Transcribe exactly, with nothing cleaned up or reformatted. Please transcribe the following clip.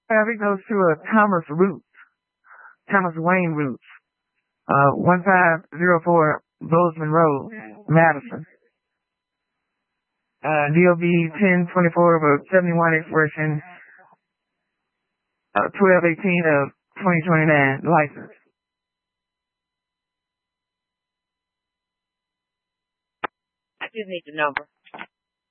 Traffic goes to a Thomas Roots, Thomas Wayne Roots, uh, one five zero four Bozeman Road, Madison. Uh, D O B ten twenty-four of a seventy-one expression, uh, twelve eighteen of twenty twenty-nine license. I just need the number.